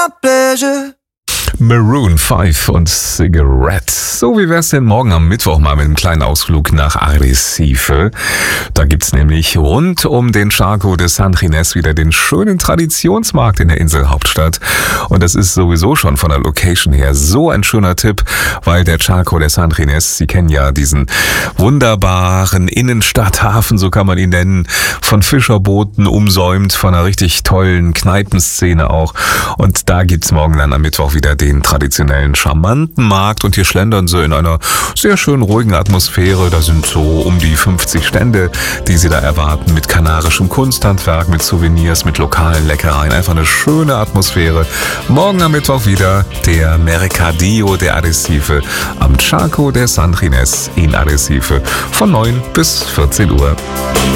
my pleasure. Maroon 5 und Cigarette. So, wie wär's denn morgen am Mittwoch mal mit einem kleinen Ausflug nach Arrecife? Da gibt's nämlich rund um den Charco de San Ginés wieder den schönen Traditionsmarkt in der Inselhauptstadt. Und das ist sowieso schon von der Location her so ein schöner Tipp, weil der Charco de San Ginés, Sie kennen ja diesen wunderbaren Innenstadthafen, so kann man ihn nennen, von Fischerbooten umsäumt, von einer richtig tollen Kneipenszene auch. Und da gibt's morgen dann am Mittwoch wieder den traditionellen, charmanten Markt und hier schlendern sie in einer sehr schön ruhigen Atmosphäre. Da sind so um die 50 Stände, die sie da erwarten, mit kanarischem Kunsthandwerk, mit Souvenirs, mit lokalen Leckereien. Einfach eine schöne Atmosphäre. Morgen am Mittwoch wieder der Mercadillo de Arrecife am Charco de San Ginés in Arrecife von 9 bis 14 Uhr.